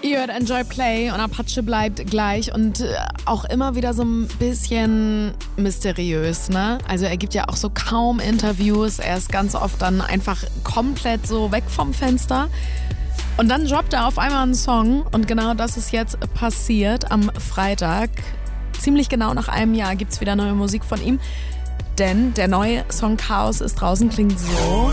Ihr hört Enjoy Play und Apache bleibt gleich und auch immer wieder so ein bisschen mysteriös, ne? Also er gibt ja auch so kaum Interviews, er ist ganz oft dann einfach komplett so weg vom Fenster. Und dann droppt er auf einmal einen Song und genau das ist jetzt passiert am Freitag. Ziemlich genau nach einem Jahr gibt's wieder neue Musik von ihm, denn der neue Song Chaos ist draußen, klingt so.